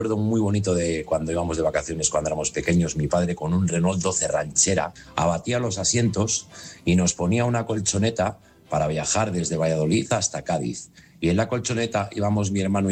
Recuerdo muy bonito de cuando íbamos de vacaciones cuando éramos pequeños, mi padre con un Renault 12 ranchera abatía los asientos y nos ponía una colchoneta para viajar desde Valladolid hasta Cádiz. Y en la colchoneta íbamos mi hermano